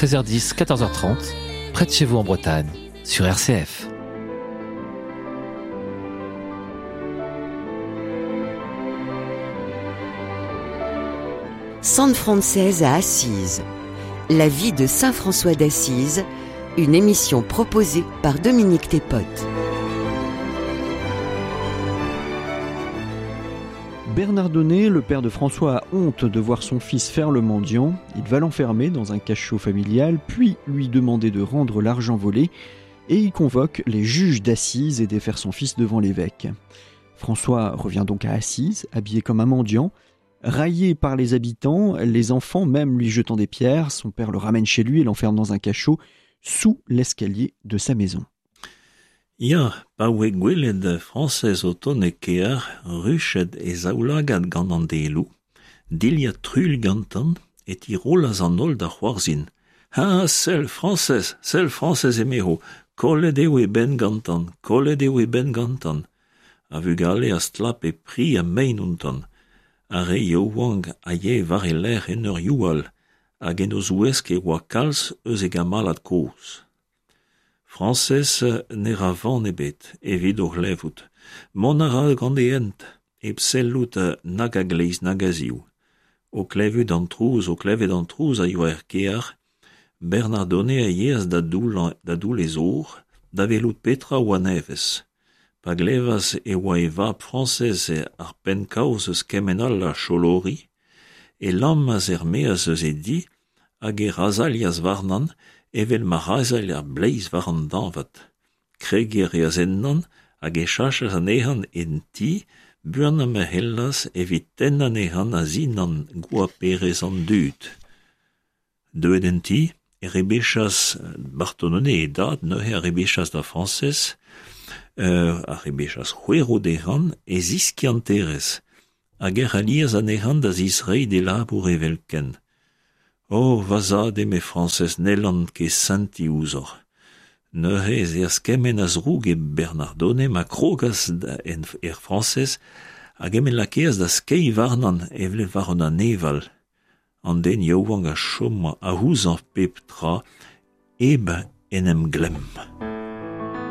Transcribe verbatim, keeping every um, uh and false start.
treize heures dix, quatorze heures trente, près de chez vous en Bretagne, sur R C F. San Française à Assise. La vie de saint François d'Assise, une émission proposée par Dominique Thépote. Bernardonnet, le père de François, a honte de voir son fils faire le mendiant. Il va l'enfermer dans un cachot familial, puis lui demander de rendre l'argent volé, et il convoque les juges d'Assise et défère son fils devant l'évêque. François revient donc à Assise, habillé comme un mendiant. Raillé par les habitants, les enfants même lui jetant des pierres, son père le ramène chez lui et l'enferme dans un cachot sous l'escalier de sa maison. Ja, paue gweled Français auton e kear, ruchet e zaoulagad gant an delou, dilia trul gantan, et i rolas an ol da c'hoarzin. Ha, sel Français, sel Français e meho, kollet eo e ben gantan, kollet eo e ben gantan. A vu gale a stlap e pri a meinuntan. Are yo wang a ye var e ler en ur youal, hag en oz ouesk e oa kalz eus e gamalad koz. Français ne ra van ebet, evit ur levout. Mon a ra gant e ent, e psellout nag a gleiz nag a ziou. O klevet an trouz, o klevet an trouz a yo er kear, Bernardonnet a yez da doul, da doul e zor, da velout petra oa nevez. Pa glevas e oa e vab Français ar pen kaoz eus kemenal la cholori, e lammaz er meaz eus e di, hag e razaliaz varnan, evel ma razal ar bleiz var an danvat. Kregier e azennan, hag e chachas an ehan en ti, buan am e hellas evit ten an ehan a zin an goa perez an dud. Deuet en ti, e rebechas Bartonone e dad, neuhe a rebechas da Français, Uh, a rebechas c'hwero dehan e ziskianterez, hag er aliaz an ehan da zisrei de labour evel ken. Oh, vazad eme Français nelant ke senti ouzor. Neuhez er skemen az roug e Bernardonnet ma krogas da en er Français, hag emen lakeaz da skei varnan evel varon an eval. An den yaouang a chom a ouzan pep tra, eb en em glem.